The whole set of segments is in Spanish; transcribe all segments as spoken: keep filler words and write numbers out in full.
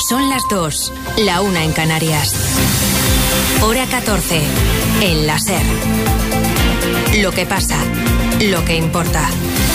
Son las dos, la una en Canarias. Hora catorce, en la SER. Lo que pasa, lo que importa.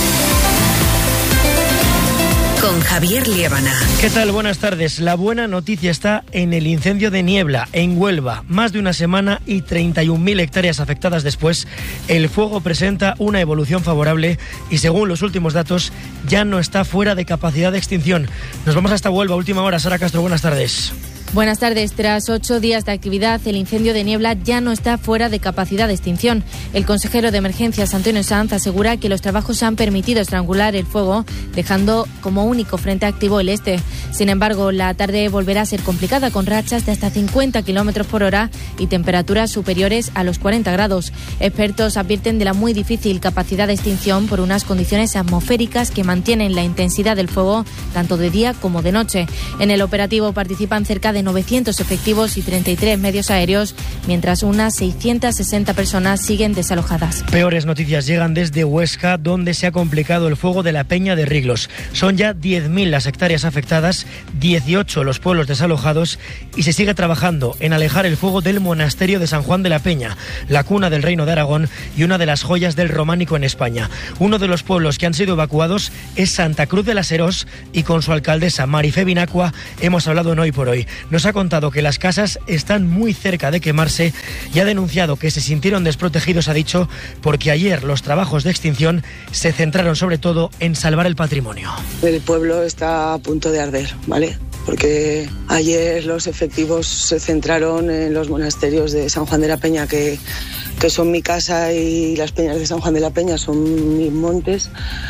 Con Javier Liébana. ¿Qué tal? Buenas tardes. La buena noticia está en el incendio de Niebla, en Huelva. Más de una semana y treinta y un mil hectáreas afectadas después, el fuego presenta una evolución favorable y, según los últimos datos, ya no está fuera de capacidad de extinción. Nos vamos hasta Huelva, última hora. Sara Castro, buenas tardes. Buenas tardes. Tras ocho días de actividad, el incendio de Niebla ya no está fuera de capacidad de extinción. El consejero de Emergencias, Antonio Sanz, asegura que los trabajos han permitido estrangular el fuego, dejando como único frente activo el este. Sin embargo, la tarde volverá a ser complicada, con rachas de hasta cincuenta kilómetros por hora y temperaturas superiores a los cuarenta grados. Expertos advierten de la muy difícil capacidad de extinción por unas condiciones atmosféricas que mantienen la intensidad del fuego tanto de día como de noche. En el operativo participan cerca de novecientos efectivos y treinta y tres medios aéreos, mientras unas seiscientas sesenta personas siguen desalojadas. Peores noticias llegan desde Huesca, donde se ha complicado el fuego de la Peña de Riglos. Son ya diez mil las hectáreas afectadas, dieciocho los pueblos desalojados y se sigue trabajando en alejar el fuego del monasterio de San Juan de la Peña, la cuna del Reino de Aragón y una de las joyas del románico en España. Uno de los pueblos que han sido evacuados es Santa Cruz de las Herós y con su alcaldesa Marifé Binacua hemos hablado en Hoy por Hoy. Nos ha contado que las casas están muy cerca de quemarse y ha denunciado que se sintieron desprotegidos, ha dicho, porque ayer los trabajos de extinción se centraron sobre todo en salvar el patrimonio. El pueblo está a punto de arder, ¿vale? Porque ayer los efectivos se centraron en los monasterios de San Juan de la Peña, que, que son mi casa, y las peñas de San Juan de la Peña son mis montes,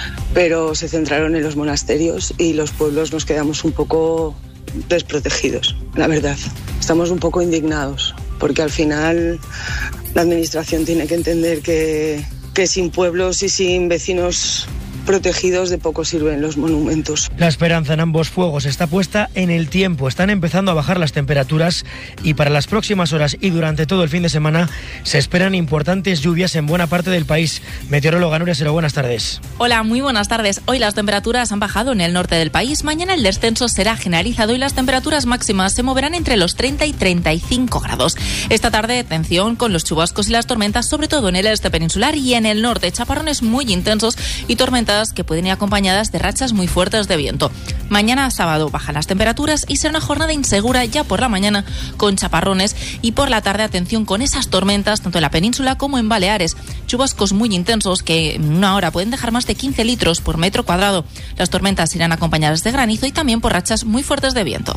pero se centraron en los monasterios y los pueblos nos quedamos un poco desprotegidos, la verdad. Estamos un poco indignados, porque al final la administración tiene que entender que, que sin pueblos y sin vecinos protegidos de poco sirven los monumentos. La esperanza en ambos fuegos está puesta en el tiempo. Están empezando a bajar las temperaturas y para las próximas horas y durante todo el fin de semana se esperan importantes lluvias en buena parte del país. Meteoróloga Nuria Sero, buenas tardes. Hola, muy buenas tardes. Hoy las temperaturas han bajado en el norte del país. Mañana el descenso será generalizado y las temperaturas máximas se moverán entre los treinta y treinta y cinco grados. Esta tarde, atención con los chubascos y las tormentas, sobre todo en el este peninsular y en el norte. Chaparrones muy intensos y tormentas que pueden ir acompañadas de rachas muy fuertes de viento. Mañana sábado bajan las temperaturas y será una jornada insegura ya por la mañana con chaparrones y por la tarde atención con esas tormentas tanto en la península como en Baleares. Chubascos muy intensos que en una hora pueden dejar más de quince litros por metro cuadrado. Las tormentas irán acompañadas de granizo y también por rachas muy fuertes de viento.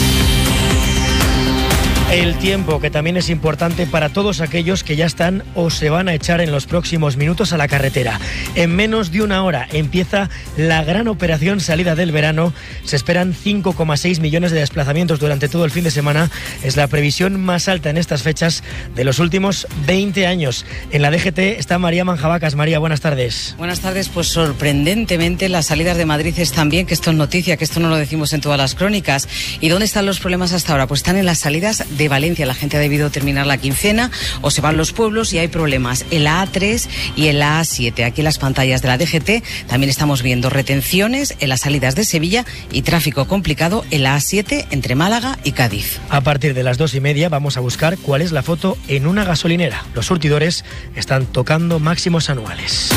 El tiempo, que también es importante para todos aquellos que ya están o se van a echar en los próximos minutos a la carretera. En menos de una hora empieza la gran operación salida del verano. Se esperan cinco coma seis millones de desplazamientos durante todo el fin de semana. Es la previsión más alta en estas fechas de los últimos veinte años. En la D G T está María Manjabacas. María, buenas tardes. Buenas tardes. Pues sorprendentemente las salidas de Madrid están bien, que esto es noticia, que esto no lo decimos en todas las crónicas. ¿Y dónde están los problemas hasta ahora? Pues están en las salidas de Valencia. La gente ha debido terminar la quincena o se van los pueblos y hay problemas en la A tres y en la A siete. Aquí en las pantallas de la D G T también estamos viendo retenciones en las salidas de Sevilla y tráfico complicado en la A siete entre Málaga y Cádiz. A partir de las dos y media vamos a buscar cuál es la foto en una gasolinera. Los surtidores están tocando máximos anuales.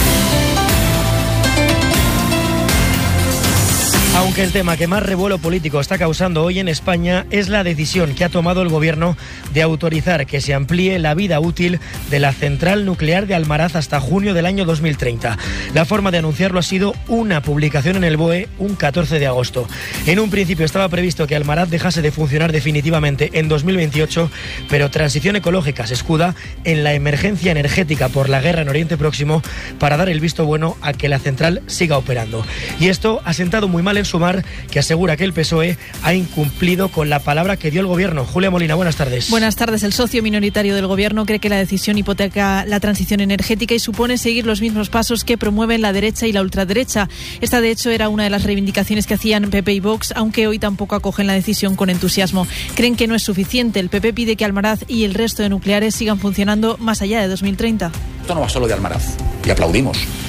Aunque el tema que más revuelo político está causando hoy en España es la decisión que ha tomado el Gobierno de autorizar que se amplíe la vida útil de la central nuclear de Almaraz hasta junio del año dos mil treinta. La forma de anunciarlo ha sido una publicación en el B O E un catorce de agosto. En un principio estaba previsto que Almaraz dejase de funcionar definitivamente en dos mil veintiocho, pero Transición Ecológica se escuda en la emergencia energética por la guerra en Oriente Próximo para dar el visto bueno a que la central siga operando. Y esto ha sentado muy mal en Sumar, que asegura que el P S O E ha incumplido con la palabra que dio el Gobierno. Julia Molina, buenas tardes. Buenas tardes. El socio minoritario del Gobierno cree que la decisión hipoteca la transición energética y supone seguir los mismos pasos que promueven la derecha y la ultraderecha. Esta, de hecho, era una de las reivindicaciones que hacían P P y Vox, aunque hoy tampoco acogen la decisión con entusiasmo. Creen que no es suficiente. El P P pide que Almaraz y el resto de nucleares sigan funcionando más allá de dos mil treinta. Esto no va solo de Almaraz, y aplaudimos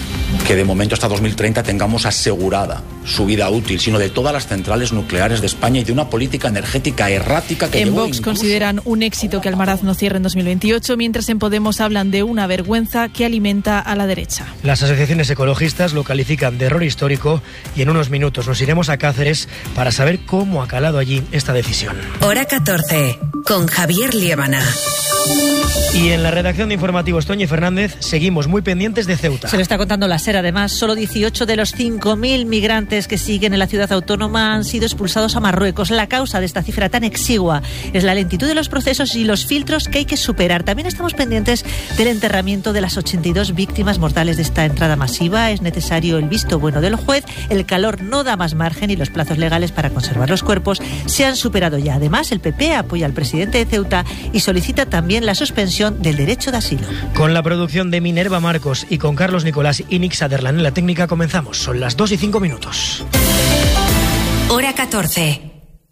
que de momento hasta dos mil treinta tengamos asegurada su vida útil, sino de todas las centrales nucleares de España y de una política energética errática que en llevó Vox incluso... consideran un éxito que Almaraz no cierre en dos mil veintiocho, mientras en Podemos hablan de una vergüenza que alimenta a la derecha. Las asociaciones ecologistas lo califican de error histórico y en unos minutos nos iremos a Cáceres para saber cómo ha calado allí esta decisión. Hora catorce, con Javier Liébana. Y en la redacción de Informativos, Toñi Fernández, seguimos muy pendientes de Ceuta. Se lo está contando la SER, además. Solo dieciocho de los cinco mil migrantes que siguen en la ciudad autónoma han sido expulsados a Marruecos. La causa de esta cifra tan exigua es la lentitud de los procesos y los filtros que hay que superar. También estamos pendientes del enterramiento de las ochenta y dos víctimas mortales de esta entrada masiva. Es necesario el visto bueno del juez. El calor no da más margen y los plazos legales para conservar los cuerpos se han superado ya. Además, el P P apoya al presidente de Ceuta y solicita también la suspensión del derecho de asilo. Con la producción de Minerva Marcos y con Carlos Nicolás y Nick Sutherland en la técnica comenzamos. Son las dos y cinco minutos. Hora catorce.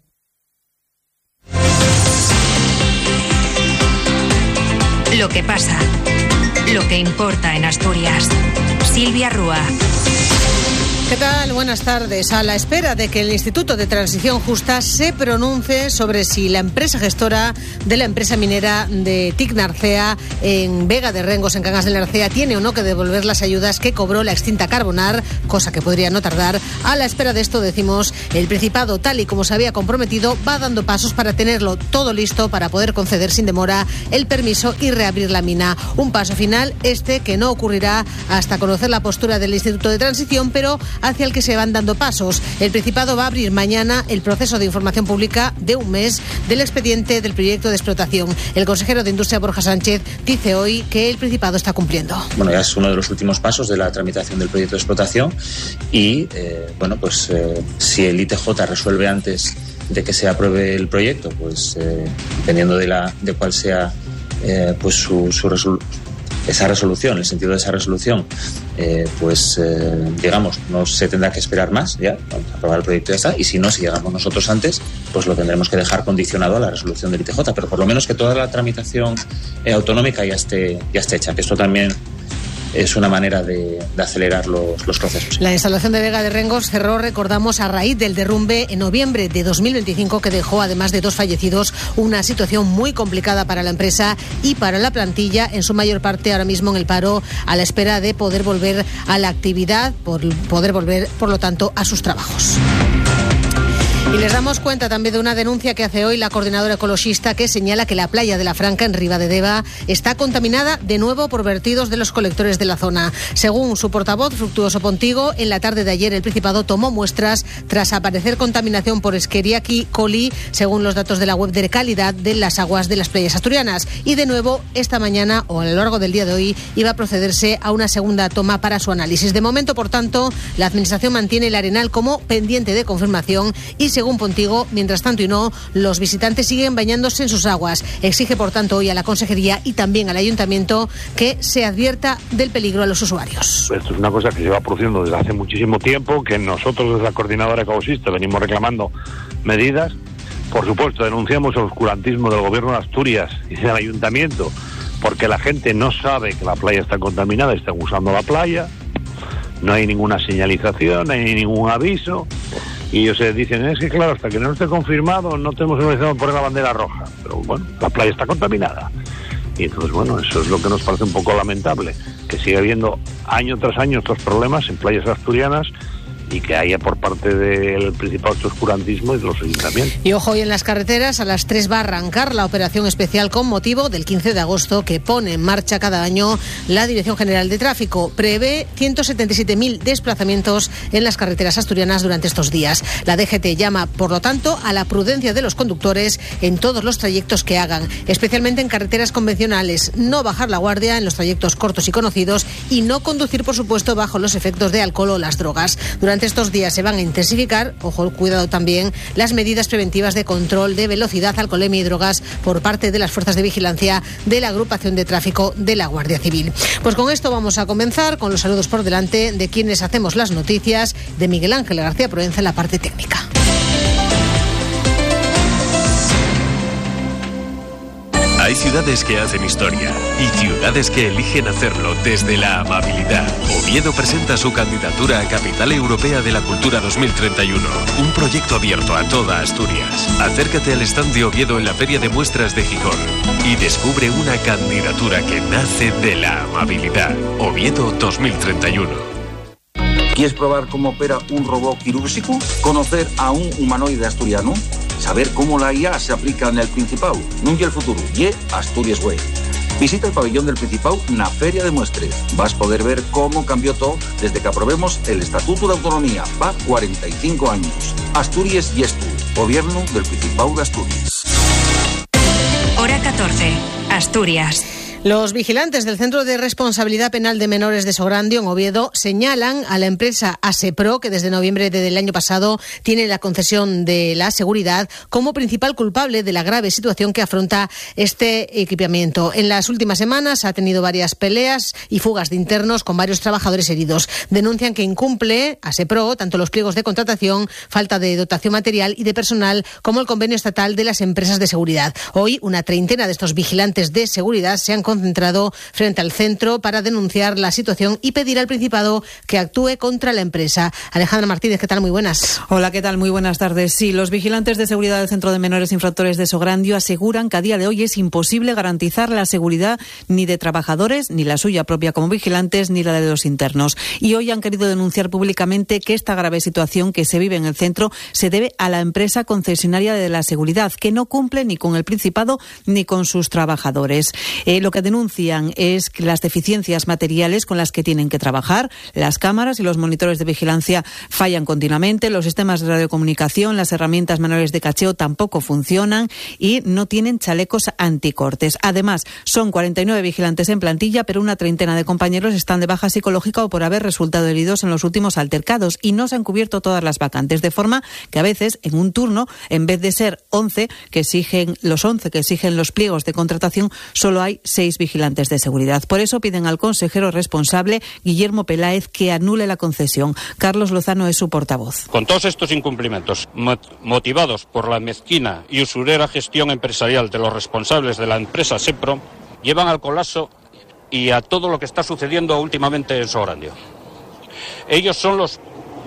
Lo que pasa, lo que importa en Asturias. Silvia Rúa. ¿Qué tal? Buenas tardes. A la espera de que el Instituto de Transición Justa se pronuncie sobre si la empresa gestora de la empresa minera de T I C Narcea en Vega de Rengos, en Cangas del Narcea, tiene o no que devolver las ayudas que cobró la extinta Carbonar, cosa que podría no tardar. A la espera de esto, decimos, el Principado, tal y como se había comprometido, va dando pasos para tenerlo todo listo para poder conceder sin demora el permiso y reabrir la mina. Un paso final, este que no ocurrirá hasta conocer la postura del Instituto de Transición, pero hacia el que se van dando pasos. El Principado va a abrir mañana el proceso de información pública de un mes del expediente del proyecto de explotación. El consejero de Industria, Borja Sánchez, dice hoy que el Principado está cumpliendo. Bueno, ya es uno de los últimos pasos de la tramitación del proyecto de explotación y, eh, bueno, pues eh, si el I T J resuelve antes de que se apruebe el proyecto, pues eh, dependiendo de, la, de cuál sea eh, pues su, su resolución, esa resolución, el sentido de esa resolución, eh, pues eh, digamos, no se tendrá que esperar más, ya, vamos a aprobar el proyecto y ya está, y si no, si llegamos nosotros antes, pues lo tendremos que dejar condicionado a la resolución del I T J, pero por lo menos que toda la tramitación eh, autonómica ya esté, ya esté hecha, que esto también es una manera de, de acelerar los, los procesos. La instalación de Vega de Rengos cerró, recordamos, a raíz del derrumbe en noviembre de dos mil veinticinco que dejó, además de dos fallecidos, una situación muy complicada para la empresa y para la plantilla, en su mayor parte ahora mismo en el paro, a la espera de poder volver a la actividad, por poder volver, por lo tanto, a sus trabajos. Y les damos cuenta también de una denuncia que hace hoy la coordinadora ecologista, que señala que la playa de la Franca, en Ribadedeva, está contaminada de nuevo por vertidos de los colectores de la zona. Según su portavoz, Fructuoso Pontigo, en la tarde de ayer el Principado tomó muestras tras aparecer contaminación por Escherichia coli, según los datos de la web de calidad de las aguas de las playas asturianas. Y de nuevo, esta mañana o a lo largo del día de hoy, iba a procederse a una segunda toma para su análisis. De momento, por tanto, la Administración mantiene el Arenal como pendiente de confirmación y, según Pontigo, mientras tanto y no, los visitantes siguen bañándose en sus aguas. Exige, por tanto, hoy a la Consejería y también al Ayuntamiento que se advierta del peligro a los usuarios. Esto es una cosa que se va produciendo desde hace muchísimo tiempo, que nosotros desde la Coordinadora Ecologista venimos reclamando medidas. Por supuesto, denunciamos el oscurantismo del Gobierno de Asturias y del Ayuntamiento, porque la gente no sabe que la playa está contaminada y están usando la playa. No hay ninguna señalización, no hay ningún aviso. Y ellos se dicen, es que claro, hasta que no esté confirmado no tenemos organizado poner la bandera roja. Pero bueno, la playa está contaminada. Y entonces, bueno, eso es lo que nos parece un poco lamentable, que sigue habiendo año tras año estos problemas en playas asturianas y que haya por parte del Principado este oscurantismo y de los ayuntamientos. Y ojo, hoy en las carreteras a las tres va a arrancar la operación especial con motivo del quince de agosto que pone en marcha cada año la Dirección General de Tráfico. Prevé ciento setenta y siete mil desplazamientos en las carreteras asturianas durante estos días. La D G T llama, por lo tanto, a la prudencia de los conductores en todos los trayectos que hagan, especialmente en carreteras convencionales, no bajar la guardia en los trayectos cortos y conocidos y no conducir, por supuesto, bajo los efectos de alcohol o las drogas. Durante estos días se van a intensificar, ojo, cuidado también, las medidas preventivas de control de velocidad, alcoholemia y drogas por parte de las fuerzas de vigilancia de la agrupación de tráfico de la Guardia Civil. Pues con esto vamos a comenzar con los saludos por delante de quienes hacemos las noticias, de Miguel Ángel García Proenza en la parte técnica. Hay ciudades que hacen historia y ciudades que eligen hacerlo desde la amabilidad. Oviedo presenta su candidatura a Capital Europea de la Cultura dos mil treinta y uno, un proyecto abierto a toda Asturias. Acércate al stand de Oviedo en la Feria de Muestras de Gijón y descubre una candidatura que nace de la amabilidad. Oviedo dos mil treinta y uno. ¿Quieres probar cómo opera un robot quirúrgico? ¿Conocer a un humanoide asturiano? ¿Saber cómo la I A se aplica en el Principado? Nunca el futuro. Ye Asturias Way. Visita el pabellón del Principado en la Feria de Muestres. Vas a poder ver cómo cambió todo desde que aprobemos el Estatuto de Autonomía. Va cuarenta y cinco años. Asturias y Estu. Gobierno del Principado de Asturias. Hora catorce. Asturias. Los vigilantes del Centro de Responsabilidad Penal de Menores de Sograndio, en Oviedo, señalan a la empresa ASEPRO, que desde noviembre del año pasado tiene la concesión de la seguridad, como principal culpable de la grave situación que afronta este equipamiento. En las últimas semanas ha tenido varias peleas y fugas de internos con varios trabajadores heridos. Denuncian que incumple ASEPRO tanto los pliegos de contratación, falta de dotación material y de personal, como el convenio estatal de las empresas de seguridad. Hoy, una treintena de estos vigilantes de seguridad se han concentrado frente al centro para denunciar la situación y pedir al Principado que actúe contra la empresa. Alejandra Martínez, ¿qué tal? Muy buenas. Hola, ¿qué tal? Muy buenas tardes. Sí, los vigilantes de seguridad del Centro de Menores Infractores de Sograndio aseguran que a día de hoy es imposible garantizar la seguridad ni de trabajadores, ni la suya propia como vigilantes, ni la de los internos. Y hoy han querido denunciar públicamente que esta grave situación que se vive en el centro se debe a la empresa concesionaria de la seguridad, que no cumple ni con el Principado ni con sus trabajadores. Eh, lo que denuncian es que las deficiencias materiales con las que tienen que trabajar, las cámaras y los monitores de vigilancia fallan continuamente, los sistemas de radiocomunicación, las herramientas manuales de cacheo tampoco funcionan y no tienen chalecos anticortes. Además, son cuarenta y nueve vigilantes en plantilla, pero una treintena de compañeros están de baja psicológica o por haber resultado heridos en los últimos altercados y no se han cubierto todas las vacantes, de forma que a veces en un turno, en vez de ser once que exigen los once que exigen los pliegos de contratación, solo hay seis vigilantes de seguridad. Por eso piden al consejero responsable, Guillermo Peláez, que anule la concesión. Carlos Lozano es su portavoz. Con todos estos incumplimientos, motivados por la mezquina y usurera gestión empresarial de los responsables de la empresa ASEPRO, llevan al colapso y a todo lo que está sucediendo últimamente en Sograndio. Ellos son los,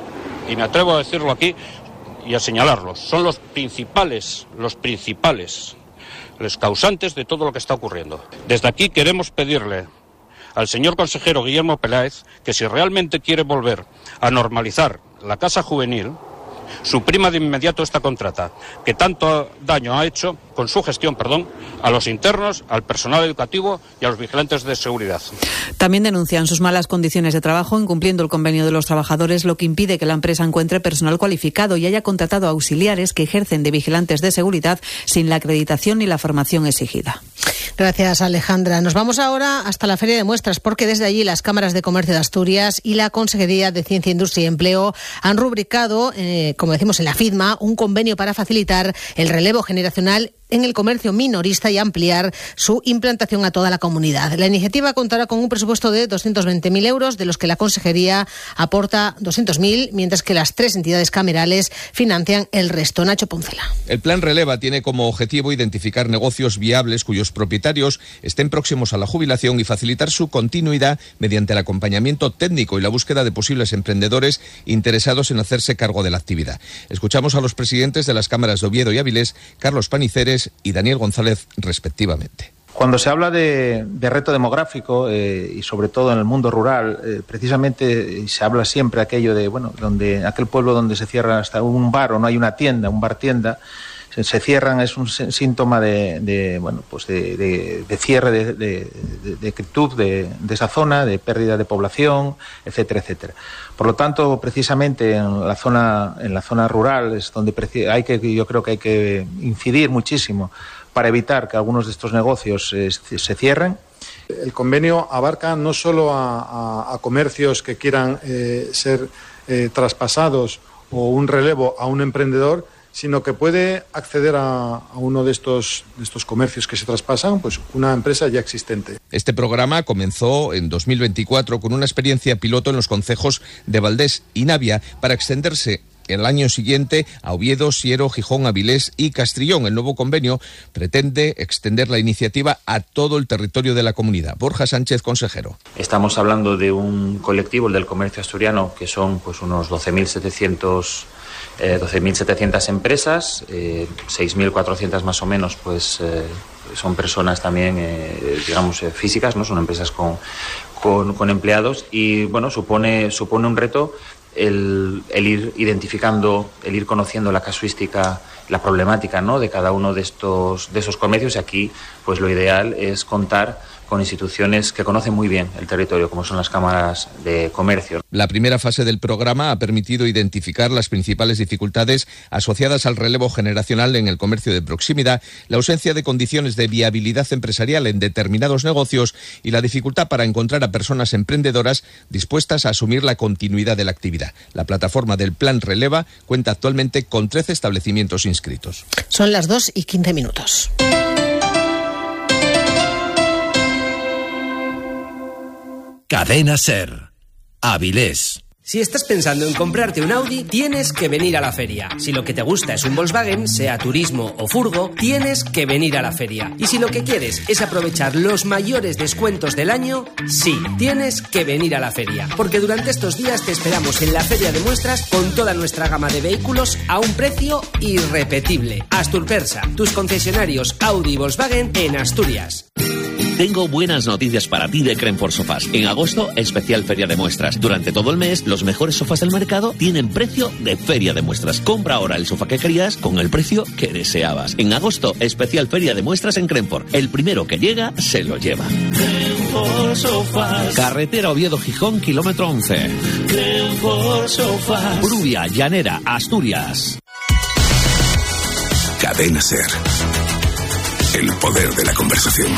y me atrevo a decirlo aquí y a señalarlos, son los principales, los principales los causantes de todo lo que está ocurriendo. Desde aquí queremos pedirle al señor consejero Guillermo Peláez que si realmente quiere volver a normalizar la casa juvenil, suprima de inmediato esta contrata, que tanto daño ha hecho con su gestión, perdón, a los internos, al personal educativo y a los vigilantes de seguridad. También denuncian sus malas condiciones de trabajo, incumpliendo el convenio de los trabajadores, lo que impide que la empresa encuentre personal cualificado y haya contratado auxiliares que ejercen de vigilantes de seguridad sin la acreditación ni la formación exigida. Gracias, Alejandra. Nos vamos ahora hasta la Feria de Muestras, porque desde allí las cámaras de comercio de Asturias y la Consejería de Ciencia, Industria y Empleo han rubricado, eh, como decimos en la FIDMA, un convenio para facilitar el relevo generacional en el comercio minorista y ampliar su implantación a toda la comunidad. La iniciativa contará con un presupuesto de doscientos veinte mil euros, de los que la Consejería aporta doscientos mil, mientras que las tres entidades camerales financian el resto. Nacho Poncela. El plan Releva tiene como objetivo identificar negocios viables cuyos propietarios estén próximos a la jubilación y facilitar su continuidad mediante el acompañamiento técnico y la búsqueda de posibles emprendedores interesados en hacerse cargo de la actividad. Escuchamos a los presidentes de las cámaras de Oviedo y Avilés, Carlos Paniceres y Daniel González, respectivamente. Cuando se habla de, de reto demográfico eh, y sobre todo en el mundo rural, eh, precisamente se habla siempre aquello de, bueno, donde aquel pueblo donde se cierra hasta un bar o no hay una tienda, un bar tienda, se, se cierran, es un síntoma de, de bueno, pues de, de, de cierre de, de, de, de quietud de, de esa zona, de pérdida de población, etcétera, etcétera. Por lo tanto, precisamente en la zona, en la zona rural es donde hay que, yo creo que hay que incidir muchísimo para evitar que algunos de estos negocios eh, se cierren. El convenio abarca no solo a, a, a comercios que quieran eh, ser eh, traspasados o un relevo a un emprendedor, sino que puede acceder a, a uno de estos, de estos comercios que se traspasan, pues una empresa ya existente. Este programa comenzó en dos mil veinticuatro con una experiencia piloto en los concejos de Valdés y Navia para extenderse el año siguiente a Oviedo, Siero, Gijón, Avilés y Castrillón. El nuevo convenio pretende extender la iniciativa a todo el territorio de la comunidad. Borja Sánchez, consejero. Estamos hablando de un colectivo, el del comercio asturiano, que son pues unos doce mil setecientos eh, doce mil setecientas empresas, eh, seis mil cuatrocientas más o menos, pues eh, son personas también, eh, digamos, eh, físicas, ¿no? Son empresas con, con, con empleados y, bueno, supone, supone un reto el, el ir identificando, el ir conociendo la casuística, la problemática, ¿no?, de cada uno de estos de esos comercios. Y aquí, pues lo ideal es contar con instituciones que conocen muy bien el territorio, como son las cámaras de comercio. La primera fase del programa ha permitido identificar las principales dificultades asociadas al relevo generacional en el comercio de proximidad, la ausencia de condiciones de viabilidad empresarial en determinados negocios y la dificultad para encontrar a personas emprendedoras dispuestas a asumir la continuidad de la actividad. La plataforma del Plan Releva cuenta actualmente con trece establecimientos inscritos. Son las dos y quince minutos. Cadena SER. Avilés. Si estás pensando en comprarte un Audi, tienes que venir a la feria. Si lo que te gusta es un Volkswagen, sea turismo o furgo, tienes que venir a la feria. Y si lo que quieres es aprovechar los mayores descuentos del año, sí, tienes que venir a la feria. Porque durante estos días te esperamos en la feria de muestras con toda nuestra gama de vehículos a un precio irrepetible. Asturpersa, tus concesionarios Audi y Volkswagen en Asturias. Tengo buenas noticias para ti de Crenford Sofás. En agosto, especial feria de muestras. Durante todo el mes, los mejores sofás del mercado tienen precio de feria de muestras. Compra ahora el sofá que querías con el precio que deseabas. En agosto, especial feria de muestras en Crenford. El primero que llega, se lo lleva. Crenford Sofás. Carretera Oviedo-Gijón, kilómetro once. Crenford Sofás. Brubia, Llanera, Asturias. Cadena SER. El poder de la conversación.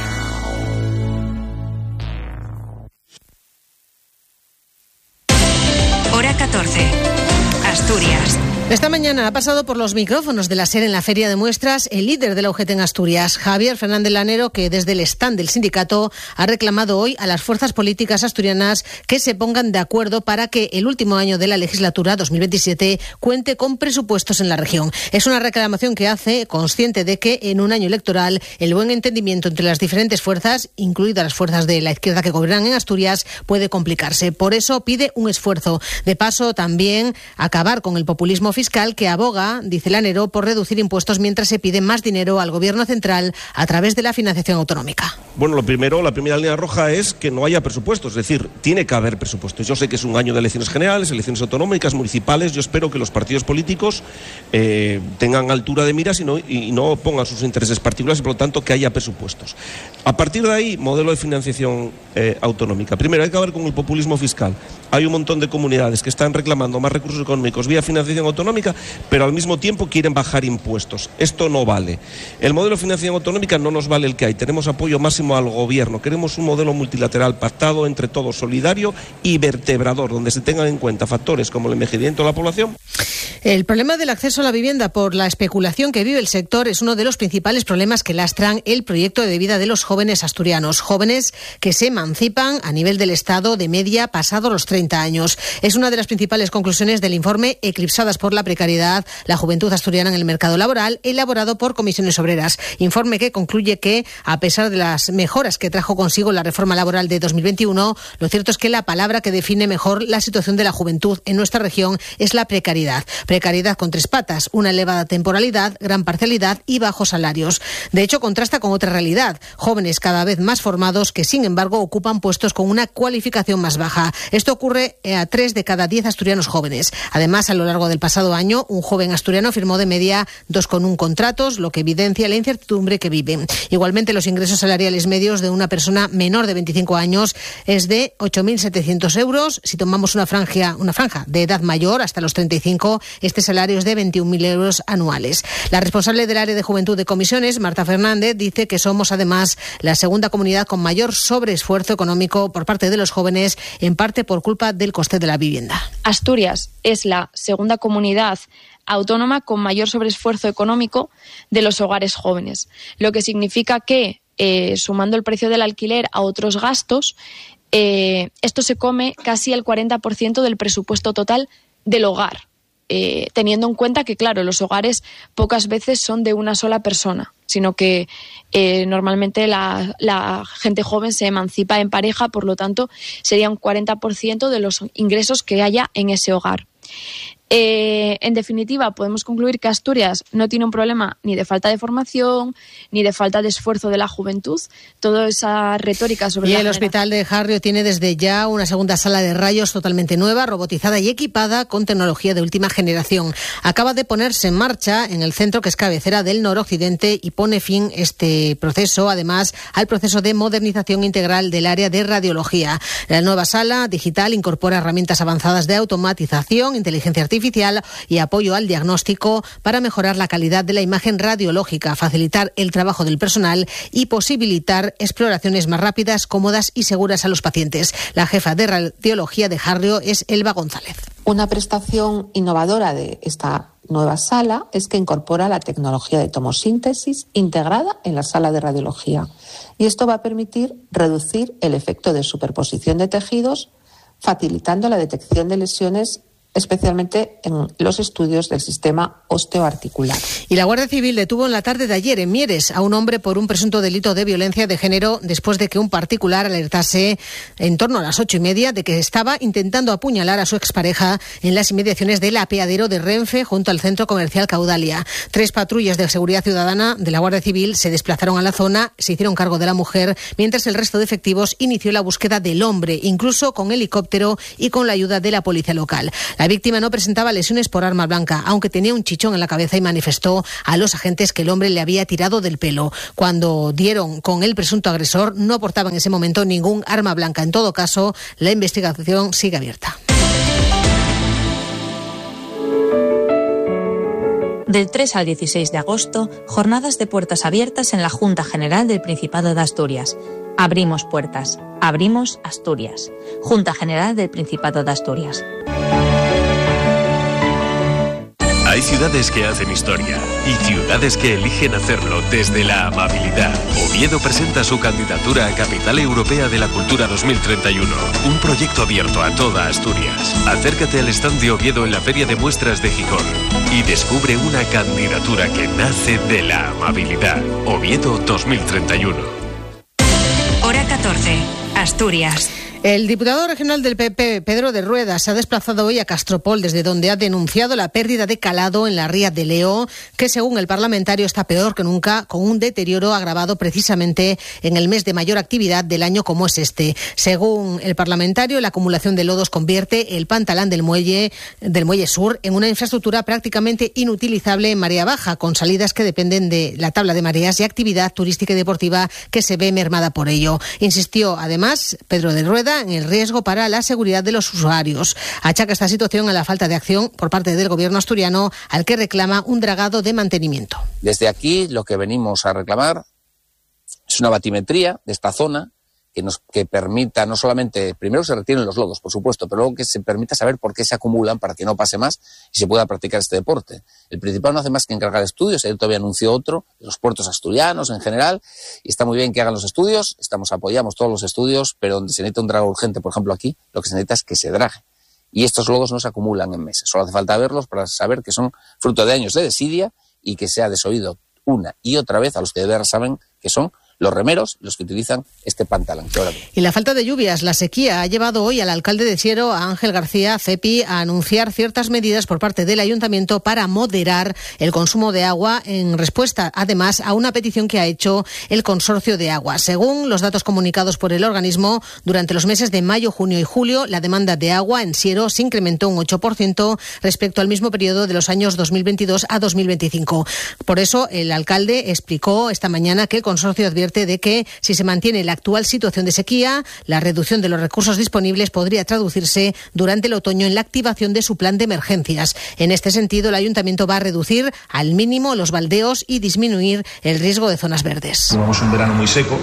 Hora catorce. Asturias. Esta mañana ha pasado por los micrófonos de la SER en la Feria de Muestras el líder de la U G T en Asturias, Javier Fernández Lanero, que desde el stand del sindicato ha reclamado hoy a las fuerzas políticas asturianas que se pongan de acuerdo para que el último año de la legislatura dos mil veintisiete cuente con presupuestos en la región. Es una reclamación que hace consciente de que en un año electoral el buen entendimiento entre las diferentes fuerzas, incluidas las fuerzas de la izquierda que gobiernan en Asturias, puede complicarse. Por eso pide un esfuerzo. De paso, también acabar con el populismo fiscal fiscal que aboga, dice Lanero, por reducir impuestos mientras se pide más dinero al Gobierno central a través de la financiación autonómica. Bueno, lo primero, la primera línea roja es que no haya presupuestos, es decir, tiene que haber presupuestos. Yo sé que es un año de elecciones generales, elecciones autonómicas, municipales. Yo espero que los partidos políticos eh, tengan altura de miras y no, y no pongan sus intereses particulares y, por lo tanto, que haya presupuestos. A partir de ahí, modelo de financiación eh, autonómica. Primero, hay que acabar con el populismo fiscal. Hay un montón de comunidades que están reclamando más recursos económicos vía financiación autonómica, pero al mismo tiempo quieren bajar impuestos. Esto no vale. El modelo de financiación autonómica no nos vale el que hay. Tenemos apoyo máximo al Gobierno. Queremos un modelo multilateral pactado entre todos, solidario y vertebrador, donde se tengan en cuenta factores como el envejecimiento de la población. El problema del acceso a la vivienda por la especulación que vive el sector es uno de los principales problemas que lastran el proyecto de vida de los jóvenes asturianos. Jóvenes que se emancipan a nivel del Estado de media pasado los treinta años. Es una de las principales conclusiones del informe Eclipsadas por la precariedad, la juventud asturiana en el mercado laboral, elaborado por Comisiones Obreras. Informe que concluye que, a pesar de las mejoras que trajo consigo la reforma laboral de dos mil veintiuno, lo cierto es que la palabra que define mejor la situación de la juventud en nuestra región es la precariedad. Precariedad con tres patas, una elevada temporalidad, gran parcialidad y bajos salarios. De hecho, contrasta con otra realidad, jóvenes cada vez más formados que, sin embargo, ocupan puestos con una cualificación más baja. Esto ocurre a tres de cada diez asturianos jóvenes. Además, a lo largo del pasado año, un joven asturiano firmó de media dos coma uno contratos, lo que evidencia la incertidumbre que vive. Igualmente, los ingresos salariales medios de una persona menor de veinticinco años es de ocho mil setecientos euros. Si tomamos una franja, una franja de edad mayor, hasta los treinta y cinco, este salario es de veintiún mil euros anuales. La responsable del área de juventud de Comisiones, Marta Fernández, dice que somos además la segunda comunidad con mayor sobreesfuerzo económico por parte de los jóvenes, en parte por culpa del coste de la vivienda. Asturias es la segunda comunidad autónoma con mayor sobreesfuerzo económico de los hogares jóvenes, lo que significa que, eh, sumando el precio del alquiler a otros gastos, eh, esto se come casi el cuarenta por ciento del presupuesto total del hogar. eh, teniendo en cuenta que, claro, los hogares pocas veces son de una sola persona, sino que eh, normalmente la, la gente joven se emancipa en pareja, por lo tanto sería un cuarenta por ciento de los ingresos que haya en ese hogar. Eh, en definitiva, podemos concluir que Asturias no tiene un problema ni de falta de formación, ni de falta de esfuerzo de la juventud. Toda esa retórica sobre y la el generación... Hospital de Harrio tiene desde ya una segunda sala de rayos totalmente nueva, robotizada y equipada con tecnología de última generación. Acaba de ponerse en marcha en el centro que es cabecera del noroccidente y pone fin este proceso, además, al proceso de modernización integral del área de radiología. La nueva sala digital incorpora herramientas avanzadas de automatización, inteligencia artificial y apoyo al diagnóstico para mejorar la calidad de la imagen radiológica, facilitar el trabajo del personal y posibilitar exploraciones más rápidas, cómodas y seguras a los pacientes. La jefa de radiología de Harrio es Elba González. Una prestación innovadora de esta nueva sala es que incorpora la tecnología de tomosíntesis integrada en la sala de radiología. Y esto va a permitir reducir el efecto de superposición de tejidos, facilitando la detección de lesiones, especialmente en los estudios del sistema osteoarticular. Y la Guardia Civil detuvo en la tarde de ayer en Mieres a un hombre por un presunto delito de violencia de género después de que un particular alertase en torno a las ocho y media de que estaba intentando apuñalar a su expareja en las inmediaciones del apeadero de Renfe junto al centro comercial Caudalia. Tres patrullas de seguridad ciudadana de la Guardia Civil se desplazaron a la zona, se hicieron cargo de la mujer, mientras el resto de efectivos inició la búsqueda del hombre, incluso con helicóptero y con la ayuda de la policía local. La víctima no presentaba lesiones por arma blanca, aunque tenía un chichón en la cabeza y manifestó a los agentes que el hombre le había tirado del pelo. Cuando dieron con el presunto agresor, no portaba en ese momento ningún arma blanca. En todo caso, la investigación sigue abierta. Del tres al dieciséis de agosto, jornadas de puertas abiertas en la Junta General del Principado de Asturias. Abrimos puertas. Abrimos Asturias. Junta General del Principado de Asturias. Hay ciudades que hacen historia y ciudades que eligen hacerlo desde la amabilidad. Oviedo presenta su candidatura a Capital Europea de la Cultura dos mil treinta y uno, un proyecto abierto a toda Asturias. Acércate al stand de Oviedo en la Feria de Muestras de Gijón y descubre una candidatura que nace de la amabilidad. Oviedo dos mil treinta y uno. Hora catorce, Asturias. El diputado regional del P P, Pedro de Rueda, se ha desplazado hoy a Castropol, desde donde ha denunciado la pérdida de calado en la ría de Leo, que según el parlamentario está peor que nunca, con un deterioro agravado precisamente en el mes de mayor actividad del año como es este. Según el parlamentario, la acumulación de lodos convierte el pantalán del muelle, del muelle sur en una infraestructura prácticamente inutilizable en marea baja, con salidas que dependen de la tabla de mareas y actividad turística y deportiva que se ve mermada por ello. Insistió, además, Pedro de Rueda en el riesgo para la seguridad de los usuarios. Achaca esta situación a la falta de acción por parte del gobierno asturiano, al que reclama un dragado de mantenimiento. Desde aquí lo que venimos a reclamar es una batimetría de esta zona que nos que permita no solamente, primero se retiren los lodos, por supuesto, pero luego que se permita saber por qué se acumulan para que no pase más y se pueda practicar este deporte. El Principado no hace más que encargar estudios, ayer todavía anunció otro, de los puertos asturianos en general, y está muy bien que hagan los estudios, estamos apoyamos todos los estudios, pero donde se necesita un drago urgente, por ejemplo aquí, lo que se necesita es que se drague. Y estos lodos no se acumulan en meses, solo hace falta verlos para saber que son fruto de años de desidia y que se ha desoído una y otra vez a los que de verdad saben que son los remeros los que utilizan este pantalón. Que ahora... Y la falta de lluvias, la sequía, ha llevado hoy al alcalde de Siero, a Ángel García Cepi, a anunciar ciertas medidas por parte del ayuntamiento para moderar el consumo de agua, en respuesta, además, a una petición que ha hecho el Consorcio de Agua. Según los datos comunicados por el organismo, durante los meses de mayo, junio y julio, la demanda de agua en Siero se incrementó un ocho por ciento respecto al mismo periodo de los años dos mil veintidós a dos mil veinticinco. Por eso, el alcalde explicó esta mañana que el consorcio advierte de que, si se mantiene la actual situación de sequía, la reducción de los recursos disponibles podría traducirse durante el otoño en la activación de su plan de emergencias. En este sentido, el ayuntamiento va a reducir al mínimo los baldeos y disminuir el riesgo de zonas verdes. Llevamos un verano muy seco,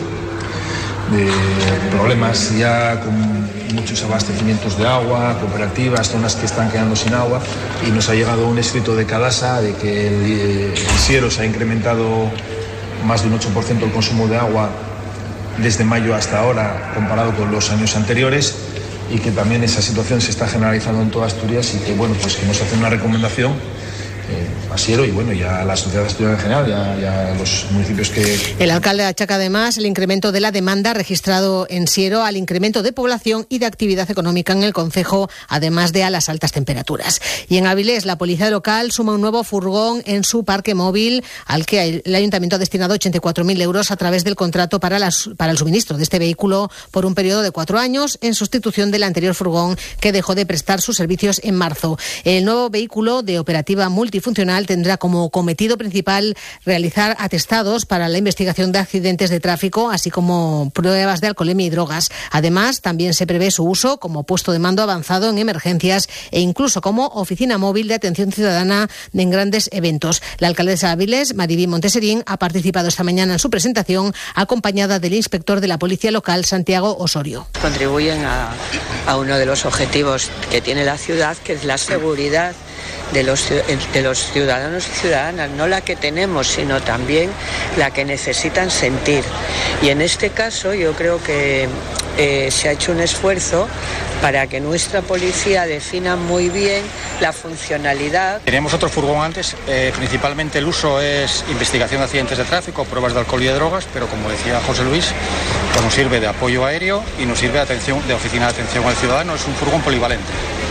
de problemas ya con muchos abastecimientos de agua, cooperativas, zonas que están quedando sin agua, y nos ha llegado un escrito de Cadasa de que el, el Siero se ha incrementado más de un ocho por ciento el consumo de agua desde mayo hasta ahora comparado con los años anteriores, y que también esa situación se está generalizando en toda Asturias y que, bueno, pues que nos hace una recomendación eh, a Siero y, bueno, ya a la sociedad asturiana en general, ya, ya a los municipios que... El alcalde achaca además el incremento de la demanda registrado en Siero al incremento de población y de actividad económica en el concejo, además de a las altas temperaturas. Y en Avilés, la policía local suma un nuevo furgón en su parque móvil al que el ayuntamiento ha destinado ochenta y cuatro mil euros a través del contrato para, las, para el suministro de este vehículo por un periodo de cuatro años en sustitución del anterior furgón que dejó de prestar sus servicios en marzo. El nuevo vehículo de operativa multifuncional tendrá como cometido principal realizar atestados para la investigación de accidentes de tráfico, así como pruebas de alcoholemia y drogas. Además, también se prevé su uso como puesto de mando avanzado en emergencias e incluso como oficina móvil de atención ciudadana en grandes eventos. La alcaldesa de Avilés, Mariví Monteserín, ha participado esta mañana en su presentación, acompañada del inspector de la policía local, Santiago Osorio. Contribuyen a, a uno de los objetivos que tiene la ciudad, que es la seguridad de los, de los ciudadanos y ciudadanas, no la que tenemos, sino también la que necesitan sentir. Y en este caso yo creo que eh, se ha hecho un esfuerzo para que nuestra policía defina muy bien la funcionalidad. Teníamos otro furgón antes, eh, principalmente el uso es investigación de accidentes de tráfico, pruebas de alcohol y de drogas, pero como decía José Luis, pues nos sirve de apoyo aéreo y nos sirve de, atención, de oficina de atención al ciudadano, es un furgón polivalente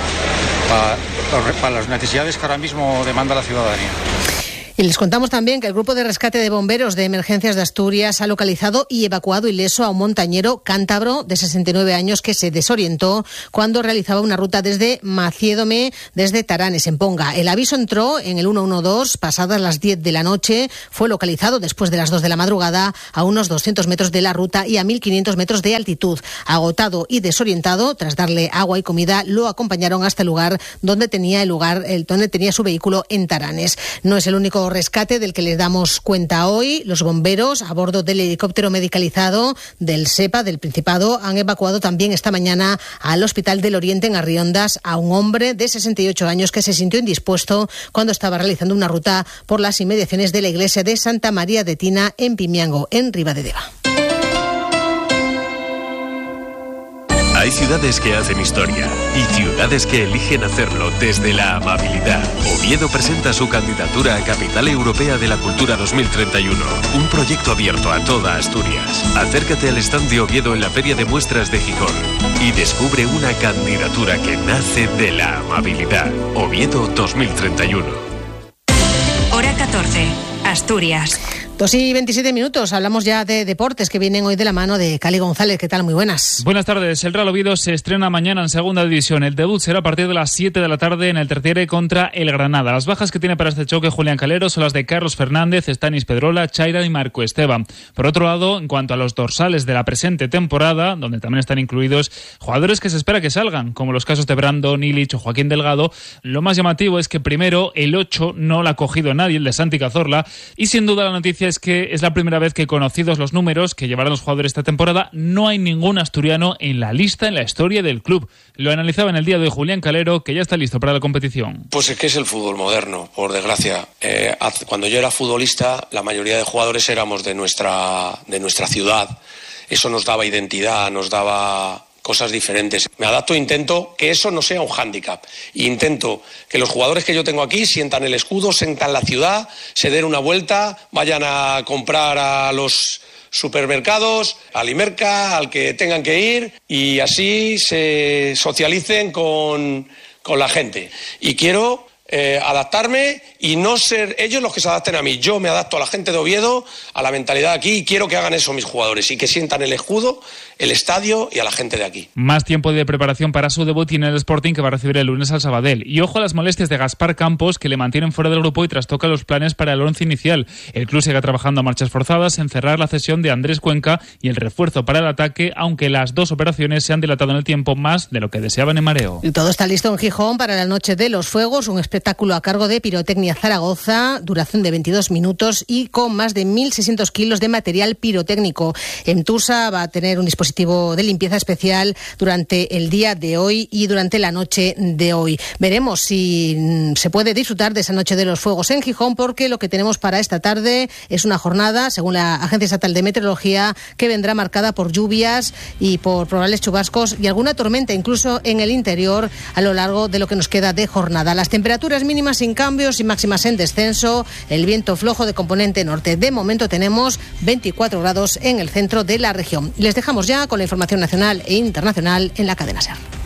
para, para las necesidades que ahora mismo demanda la ciudadanía. Y les contamos también que el Grupo de Rescate de Bomberos de Emergencias de Asturias ha localizado y evacuado ileso a un montañero cántabro de sesenta y nueve años que se desorientó cuando realizaba una ruta desde Maciédome, desde Taranes, en Ponga. El aviso entró en el ciento doce pasadas las diez de la noche. Fue localizado después de las dos de la madrugada a unos doscientos metros de la ruta y a mil quinientos metros de altitud. Agotado y desorientado, tras darle agua y comida, lo acompañaron hasta el lugar donde tenía el lugar, el, donde tenía su vehículo en Taranes. No es el único rescate del que les damos cuenta hoy. Los bomberos, a bordo del helicóptero medicalizado del SEPA, del Principado, han evacuado también esta mañana al Hospital del Oriente en Arriondas a un hombre de sesenta y ocho años que se sintió indispuesto cuando estaba realizando una ruta por las inmediaciones de la iglesia de Santa María de Tina en Pimiango, en Ribadedeva. Hay ciudades que hacen historia y ciudades que eligen hacerlo desde la amabilidad. Oviedo presenta su candidatura a Capital Europea de la Cultura dos mil treinta y uno, un proyecto abierto a toda Asturias. Acércate al stand de Oviedo en la Feria de Muestras de Gijón y descubre una candidatura que nace de la amabilidad. Oviedo dos mil treinta y uno. Hora catorce, Asturias. Dos y veintisiete minutos, hablamos ya de deportes que vienen hoy de la mano de Cali González. ¿Qué tal? Muy buenas. Buenas tardes. El Real Oviedo se estrena mañana en Segunda División. El debut será a partir de las siete de la tarde en el Tertiere contra el Granada. Las bajas que tiene para este choque Julián Calero son las de Carlos Fernández, Estanis Pedrola, Chaira y Marco Esteban. Por otro lado, en cuanto a los dorsales de la presente temporada, donde también están incluidos jugadores que se espera que salgan, como los casos de Brandon Illich o Joaquín Delgado, lo más llamativo es que primero el ocho no lo ha cogido nadie, el de Santi Cazorla, y sin duda la noticia es que es la primera vez que, conocidos los números que llevarán los jugadores esta temporada, no hay ningún asturiano en la lista en la historia del club. Lo analizaba en el día de hoy Julián Calero, que ya está listo para la competición. Pues es que es el fútbol moderno, por desgracia. Eh, cuando yo era futbolista, la mayoría de jugadores éramos de nuestra, de nuestra ciudad. Eso nos daba identidad, nos daba cosas diferentes. Me adapto e intento que eso no sea un hándicap. Intento que los jugadores que yo tengo aquí sientan el escudo, sientan la ciudad, se den una vuelta, vayan a comprar a los supermercados, al Imerca, al que tengan que ir, y así se socialicen con, con la gente. Y quiero eh, adaptarme y no ser ellos los que se adapten a mí. Yo me adapto a la gente de Oviedo, a la mentalidad de aquí, y quiero que hagan eso mis jugadores y que sientan el escudo, el estadio y a la gente de aquí. Más tiempo de preparación para su debut tiene el Sporting, que va a recibir el lunes al Sabadell. Y ojo a las molestias de Gaspar Campos, que le mantienen fuera del grupo y trastoca los planes para el once inicial. El club sigue trabajando a marchas forzadas en cerrar la cesión de Andrés Cuenca y el refuerzo para el ataque, aunque las dos operaciones se han dilatado en el tiempo más de lo que deseaban en Mareo. Y todo está listo en Gijón para la noche de los fuegos, un espectáculo espectáculo a cargo de Pirotecnia Zaragoza, duración de veintidós minutos y con más de mil seiscientos kilos de material pirotécnico. Entusa va a tener un dispositivo de limpieza especial durante el día de hoy y durante la noche de hoy. Veremos si se puede disfrutar de esa noche de los fuegos en Gijón, porque lo que tenemos para esta tarde es una jornada, según la Agencia Estatal de Meteorología, que vendrá marcada por lluvias y por probables chubascos y alguna tormenta incluso en el interior a lo largo de lo que nos queda de jornada. Las temperaturas mínimas sin cambios y máximas en descenso, el viento flojo de componente norte. De momento tenemos veinticuatro grados en el centro de la región. Les dejamos ya con la información nacional e internacional en la cadena SER.